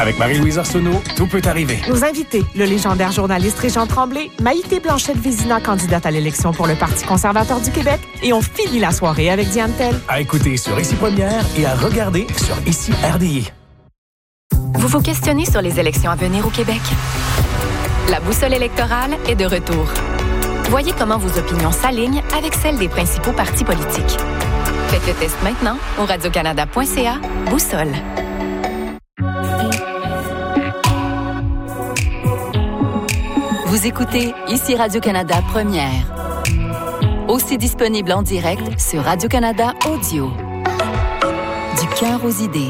Avec Marie-Louise Arsenault, tout peut arriver. Nos invités, le légendaire journaliste Régent Tremblay, Maïté Blanchette-Vézina, candidate à l'élection pour le Parti conservateur du Québec, et on finit la soirée avec Diane Tell. À écouter sur Ici Première et à regarder sur Ici RDI. Vous vous questionnez sur les élections à venir au Québec? La boussole électorale est de retour. Voyez comment vos opinions s'alignent avec celles des principaux partis politiques. Faites le test maintenant au radiocanada.ca Boussole. Vous écoutez Ici Radio-Canada Première. Aussi disponible en direct sur Radio-Canada Audio. Du cœur aux idées.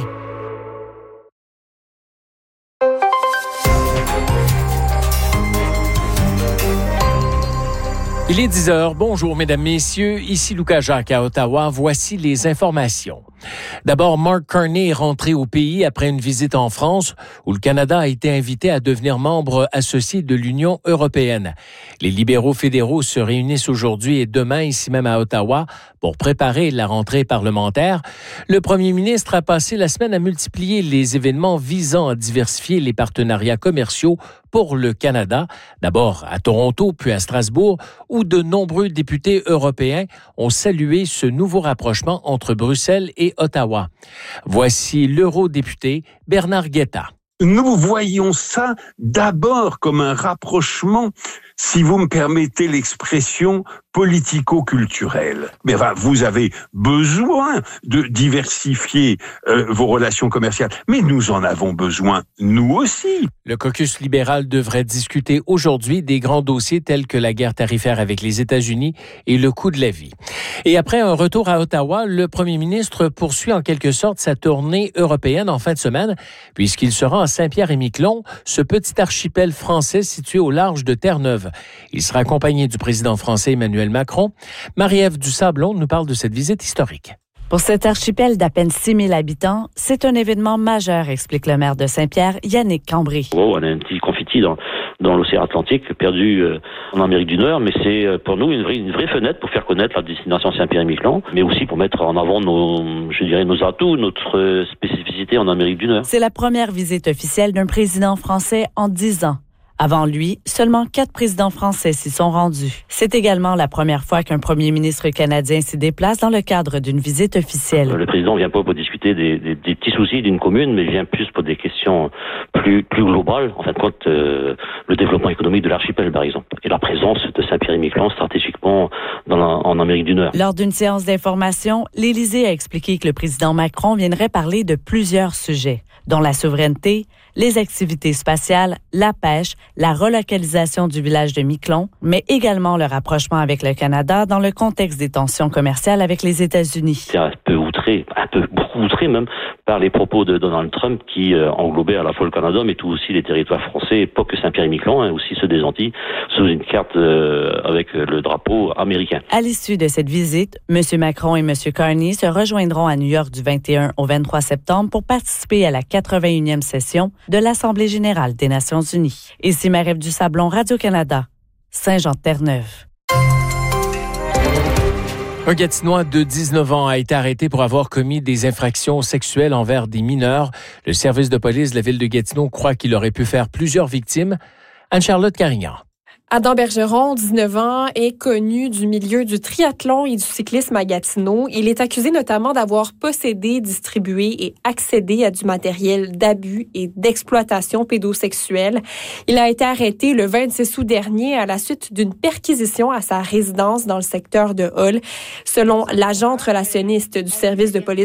Il est 10h. Bonjour, mesdames, messieurs. Ici Lucas Jacques à Ottawa. Voici les informations. D'abord, Mark Carney est rentré au pays après une visite en France où le Canada a été invité à devenir membre associé de l'Union européenne. Les libéraux fédéraux se réunissent aujourd'hui et demain, ici même à Ottawa, pour préparer la rentrée parlementaire. Le premier ministre a passé la semaine à multiplier les événements visant à diversifier les partenariats commerciaux pour le Canada, d'abord à Toronto, puis à Strasbourg, où de nombreux députés européens ont salué ce nouveau rapprochement entre Bruxelles et Ottawa. Voici l'eurodéputé Bernard Guetta. Nous voyons ça d'abord comme un rapprochement, si vous me permettez l'expression, politico-culturel. Mais enfin, vous avez besoin de diversifier vos relations commerciales, mais nous en avons besoin, nous aussi. Le caucus libéral devrait discuter aujourd'hui des grands dossiers tels que la guerre tarifaire avec les États-Unis et le coût de la vie. Et après un retour à Ottawa, le premier ministre poursuit en quelque sorte sa tournée européenne en fin de semaine, puisqu'il se rend à Saint-Pierre-et-Miquelon, ce petit archipel français situé au large de Terre-Neuve. Il sera accompagné du président français Emmanuel Macron. Marie-Ève Dusablon nous parle de cette visite historique. Pour cet archipel d'à peine 6 000 habitants, c'est un événement majeur, explique le maire de Saint-Pierre, Yannick Cambré. Oh, on a un petit confetti dans l'océan Atlantique perdu en Amérique du Nord, mais c'est pour nous une vraie fenêtre pour faire connaître la destination Saint-Pierre-et-Miquelon, mais aussi pour mettre en avant nos atouts, notre spécificité en Amérique du Nord. C'est la première visite officielle d'un président français en 10 ans. Avant lui, seulement 4 présidents français s'y sont rendus. C'est également la première fois qu'un premier ministre canadien s'y déplace dans le cadre d'une visite officielle. Le président vient pas pour discuter des petits soucis d'une commune, mais vient plus pour des questions plus globales. En fin de compte, le développement économique de l'archipel, par exemple, et la présence de Saint-Pierre-et-Miquelon stratégiquement en Amérique du Nord. Lors d'une séance d'information, l'Élysée a expliqué que le président Macron viendrait parler de plusieurs sujets, dont la souveraineté, les activités spatiales, la pêche, la relocalisation du village de Miquelon, mais également le rapprochement avec le Canada dans le contexte des tensions commerciales avec les États-Unis. C'est beaucoup outré même, par les propos de Donald Trump qui englobaient à la fois le Canada, mais tout aussi les territoires français, pas que Saint-Pierre-et-Miquelon, aussi ceux des Antilles, sous une carte avec le drapeau américain. À l'issue de cette visite, M. Macron et M. Carney se rejoindront à New York du 21 au 23 septembre pour participer à la 81e session de l'Assemblée générale des Nations unies. Ici Marie-Ève Dusablon, Radio-Canada, Saint-Jean-de-Terre-Neuve. Un Gatinois de 19 ans a été arrêté pour avoir commis des infractions sexuelles envers des mineurs. Le service de police de la ville de Gatineau croit qu'il aurait pu faire plusieurs victimes. Anne-Charlotte Carignan. Adam Bergeron, 19 ans, est connu du milieu du triathlon et du cyclisme à Gatineau. Il est accusé notamment d'avoir possédé, distribué et accédé à du matériel d'abus et d'exploitation pédosexuelle. Il a été arrêté le 26 août dernier à la suite d'une perquisition à sa résidence dans le secteur de Hull. Selon l'agente relationniste du service de police